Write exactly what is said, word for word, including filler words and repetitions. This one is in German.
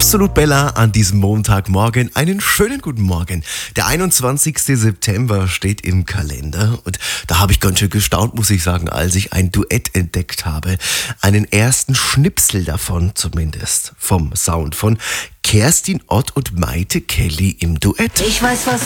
Absolut Bella an diesem Montagmorgen. Einen schönen guten Morgen. Der einundzwanzigster September steht im Kalender und da habe ich ganz schön gestaunt, muss ich sagen, als ich ein Duett entdeckt habe. Einen ersten Schnipsel davon zumindest, vom Sound von Kerstin Ott und Maite Kelly im Duett. Ich weiß, was